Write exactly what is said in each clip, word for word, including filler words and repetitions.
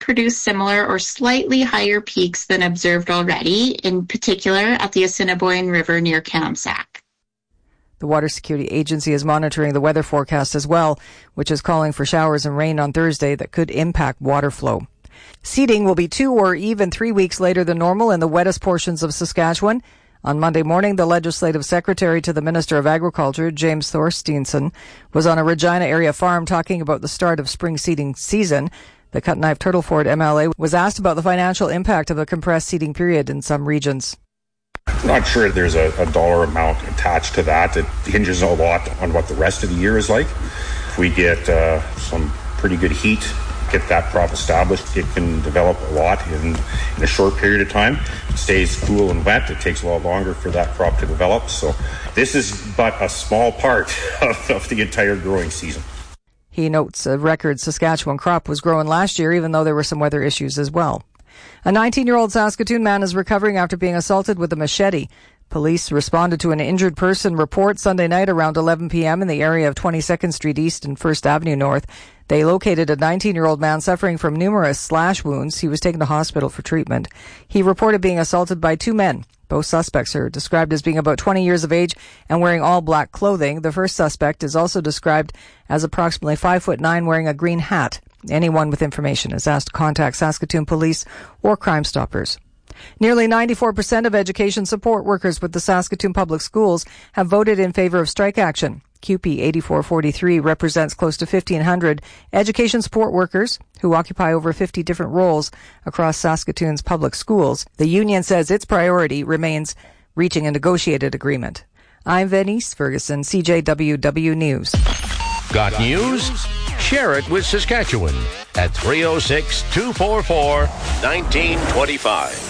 produce similar or slightly higher peaks than observed already, in particular at the Assiniboine River near Kamsack. The Water Security Agency is monitoring the weather forecast as well, which is calling for showers and rain on Thursday that could impact water flow. Seeding will be two or even three weeks later than normal in the wettest portions of Saskatchewan. On Monday morning, the Legislative Secretary to the Minister of Agriculture, James Thorsteinson, was on a Regina area farm talking about the start of spring seeding season. The Cut Knife Turtleford M L A was asked about the financial impact of the compressed seeding period in some regions. I'm not sure there's a, a dollar amount attached to that. It hinges a lot on what the rest of the year is like. If we get uh, some pretty good heat, get that crop established, it can develop a lot in, in a short period of time. It stays cool and wet. It takes a lot longer for that crop to develop. So this is but a small part of, of the entire growing season. He notes a record Saskatchewan crop was grown last year, even though there were some weather issues as well. A nineteen-year-old Saskatoon man is recovering after being assaulted with a machete. Police responded to an injured person report Sunday night around eleven p.m. in the area of twenty-second Street East and First Avenue North. They located a nineteen-year-old man suffering from numerous slash wounds. He was taken to hospital for treatment. He reported being assaulted by two men. Both suspects are described as being about twenty years of age and wearing all black clothing. The first suspect is also described as approximately five foot nine, wearing a green hat. Anyone with information is asked to contact Saskatoon Police or Crime Stoppers. Nearly ninety-four percent of education support workers with the Saskatoon Public Schools have voted in favor of strike action. Q P eighty-four forty-three represents close to fifteen hundred education support workers who occupy over fifty different roles across Saskatoon's public schools. The union says its priority remains reaching a negotiated agreement. I'm Venice Ferguson, C J W W News. Got news? Share it with Saskatchewan at three oh six, two four four, one nine two five.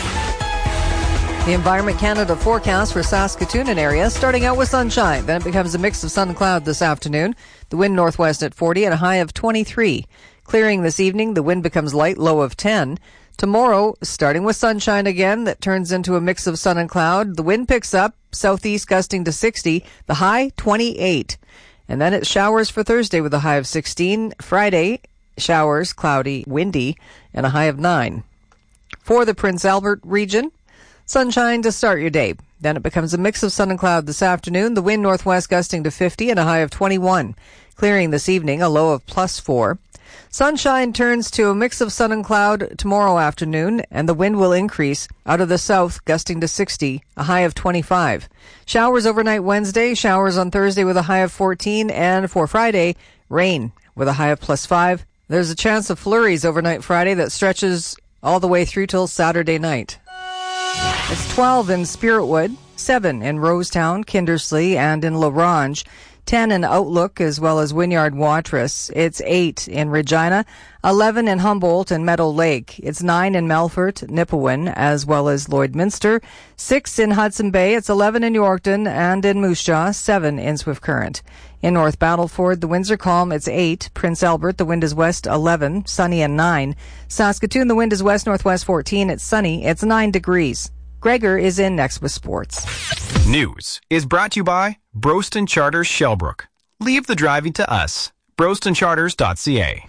The Environment Canada forecast for Saskatoon and area, starting out with sunshine. Then it becomes a mix of sun and cloud this afternoon. The wind northwest at forty and a high of twenty-three. Clearing this evening, the wind becomes light, low of ten. Tomorrow, starting with sunshine again, that turns into a mix of sun and cloud. The wind picks up, southeast gusting to sixty, the high twenty-eight. And then it's showers for Thursday with a high of sixteen. Friday, showers, cloudy, windy, and a high of nine. For the Prince Albert region, sunshine to start your day. Then it becomes a mix of sun and cloud this afternoon. The wind northwest gusting to fifty and a high of twenty-one. Clearing this evening, a low of plus four. Sunshine turns to a mix of sun and cloud tomorrow afternoon, and the wind will increase out of the south, gusting to sixty, a high of twenty-five. Showers overnight Wednesday, showers on Thursday with a high of fourteen, and for Friday, rain with a high of plus five. There's a chance of flurries overnight Friday that stretches all the way through till Saturday night. It's twelve in Spiritwood, seven in Rosetown, Kindersley, and in La Ronge, ten in Outlook, as well as Wynyard Watrous. It's eight in Regina, eleven in Humboldt and Meadow Lake. It's nine in Melfort, Nipawin, as well as Lloydminster, six in Hudson Bay. It's eleven in Yorkton and in Moose Jaw, seven in Swift Current. In North Battleford, the winds are calm. It's eight. Prince Albert, the wind is west, eleven, sunny and nine. Saskatoon, the wind is west-northwest, fourteen. It's sunny. It's nine degrees. Gregor is in next with sports. News is brought to you by Broston Charters Shellbrook. Leave the driving to us. broston charters dot c a.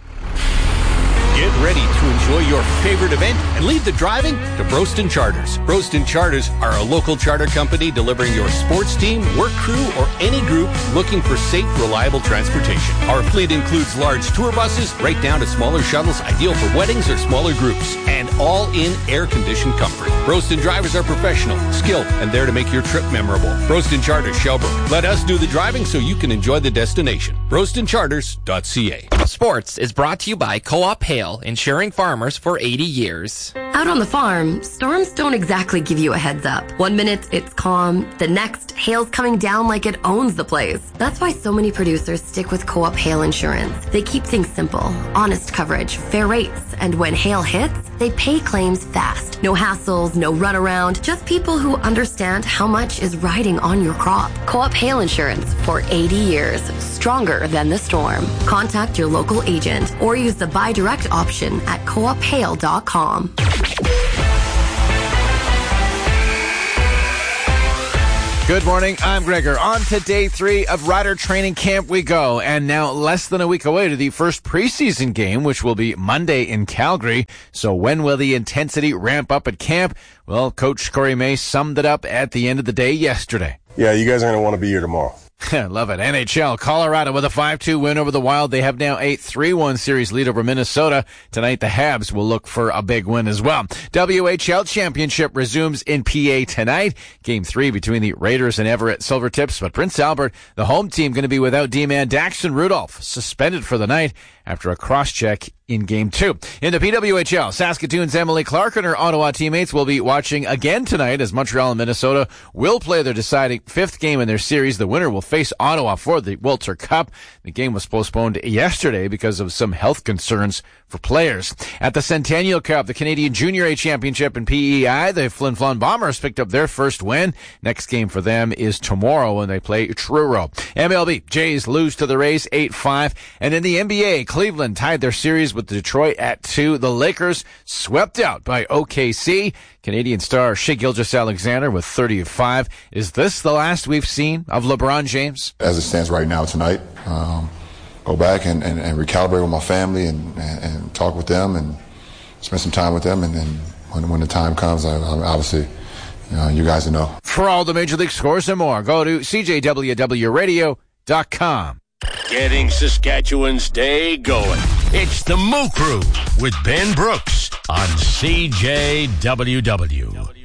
Get ready to enjoy your favorite event and leave the driving to Broston Charters. Broston Charters are a local charter company delivering your sports team, work crew, or any group looking for safe, reliable transportation. Our fleet includes large tour buses right down to smaller shuttles ideal for weddings or smaller groups, and all in air-conditioned comfort. Broston drivers are professional, skilled, and there to make your trip memorable. Broston Charters Shellbrook. Let us do the driving so you can enjoy the destination. broston charters dot c a. Sports is brought to you by Co-op Hail, insuring farmers for eighty years. Out on the farm, storms don't exactly give you a heads up. One minute it's calm, the next, hail's coming down like it owns the place. That's why so many producers stick with Co-op Hail Insurance. They keep things simple, honest coverage, fair rates, and when hail hits, they pay claims fast. No hassles, no runaround, just people who understand how much is riding on your crop. Co-op Hail Insurance for eighty years, stronger than the storm. Contact your local agent or use the buy direct option at co op hail dot com. Good morning, I'm Gregor. On to day three of Rider Training Camp we go, and now less than a week away to the first preseason game, which will be Monday in Calgary. So when will the intensity ramp up at camp? Well, Coach Corey May summed it up at the end of the day yesterday. Yeah, you guys are going to want to be here tomorrow. Love it. N H L, Colorado with a five two win over the Wild. They have now a three one series lead over Minnesota. Tonight, the Habs will look for a big win as well. W H L Championship resumes in P A tonight. Game three between the Raiders and Everett Silvertips. But Prince Albert, the home team, going to be without D-man Daxton Rudolph, suspended for the night after a cross-check in Game two. In the P W H L, Saskatoon's Emily Clark and her Ottawa teammates will be watching again tonight as Montreal and Minnesota will play their deciding fifth game in their series. The winner will face Ottawa for the Wilter Cup. The game was postponed yesterday because of some health concerns for players. At the Centennial Cup, the Canadian Junior A Championship in P E I, the Flin Flon Bombers picked up their first win. Next game for them is tomorrow when they play Truro. M L B, Jays lose to the Rays eight five. And in the N B A, Cleveland tied their series with Detroit at two. The Lakers swept out by O K C. Canadian star Shai Gilgeous-Alexander with thirty of five. Is this the last we've seen of LeBron James? As it stands right now tonight, um, go back and, and, and recalibrate with my family and, and, and talk with them and spend some time with them. And then when, when the time comes, I, I obviously, you know, you guys will know. For all the Major League scores and more, go to C J W W radio dot com. Getting Saskatchewan's day going. It's the Moo Crew with Ben Brooks on C J W W.